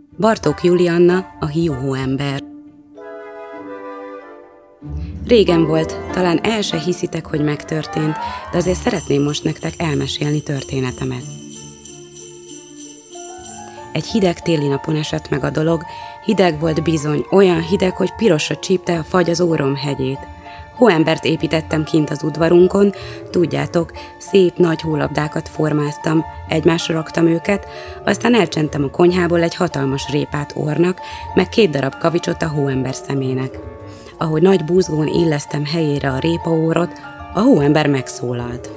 Bartók Julianna, a hiú hóember. Régen volt, talán el se hiszitek, hogy megtörtént, de azért szeretném most nektek elmesélni történetemet. Egy hideg téli napon esett meg a dolog, hideg volt bizony, olyan hideg, hogy pirosra csípte a fagy az órom hegyét. Hóembert építettem kint az udvarunkon, tudjátok, szép nagy hólabdákat formáztam, egymásra raktam őket, aztán elcsentem a konyhából egy hatalmas répát orrnak, meg 2 darab kavicsot a hóember szemének. Ahogy nagy búzgón illesztem helyére a répaórot, a hóember megszólalt.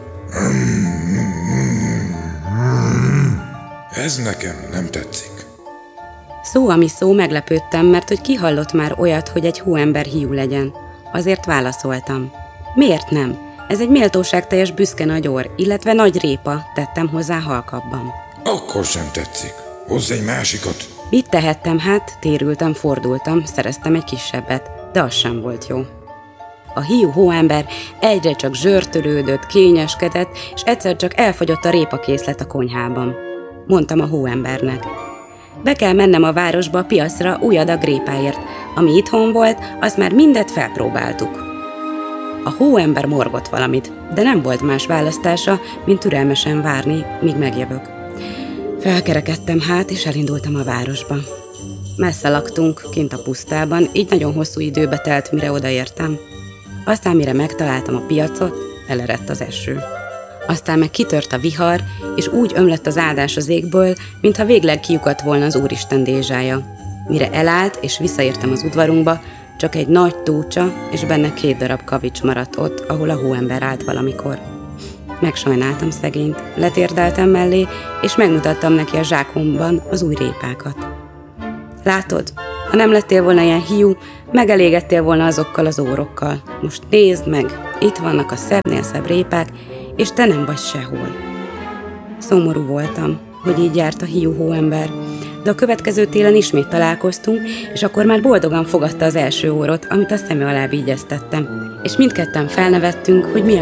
Ez nekem nem tetszik. Szó, ami szó, meglepődtem, mert hogy ki hallott már olyat, hogy egy hóember hiú legyen. Azért válaszoltam. Miért nem? Ez egy méltóságteljes büszke nagy orr, illetve nagy répa, tettem hozzá halkabban. Akkor sem tetszik. Hozz egy másikat. Mit tehettem hát? Térültem, fordultam, szereztem egy kisebbet, de az sem volt jó. A hiú hóember egyre csak zsörtölődött, kényeskedett, és egyszer csak elfogyott a répakészlet a konyhában. Mondtam a hóembernek. Be kell mennem a városba, a piacra új adag répáért. Ami itthon volt, azt már mindet felpróbáltuk. A hóember morgott valamit, de nem volt más választása, mint türelmesen várni, míg megjövök. Felkerekedtem hát, és elindultam a városba. Messze laktunk, kint a pusztában, így nagyon hosszú időbe telt, mire odaértem. Aztán mire megtaláltam a piacot, elerett az eső. Aztán meg kitört a vihar, és úgy ömlött az áldás az égből, mintha végleg kiukadt volna az Úristen dézsája. Mire elállt, és visszaértem az udvarunkba, csak egy nagy tócsa, és benne 2 darab kavics maradt ott, ahol a hóember állt valamikor. Megsajnáltam szegényt, letérdeltem mellé, és megmutattam neki a zsákomban az új répákat. Látod, ha nem lettél volna ilyen hiú, megelégettél volna azokkal az órokkal. Most nézd meg, itt vannak a szebbnél szebb répák, és te nem vagy sehol. Szomorú voltam, hogy így járt a hiú hóember, de a következő télen ismét találkoztunk, és akkor már boldogan fogadta az első órot, amit a szeme alá vigyeztettem. És mindketten felnevettünk, hogy milyen